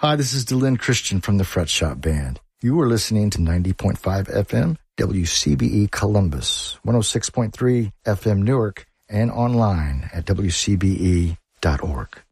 Hi, this is Delynn Christian from the Fret Shop Band. You are listening to 90.5 FM, WCBE Columbus, 106.3 FM Newark, and online at WCBE.org.